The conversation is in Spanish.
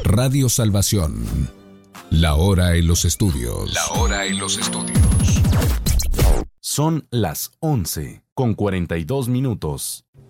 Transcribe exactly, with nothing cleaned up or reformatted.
Radio Salvación. La hora en los estudios. La hora en los estudios. Son las once con cuarenta y dos minutos.